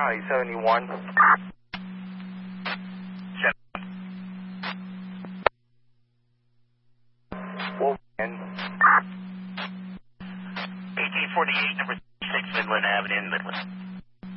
I-71. 1848, number 6, Midland Avenue in Midland.